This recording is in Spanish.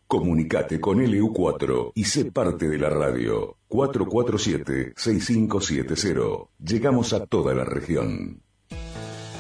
Comunicate con LU4 y sé parte de la radio. 447-6570. Llegamos a toda la región.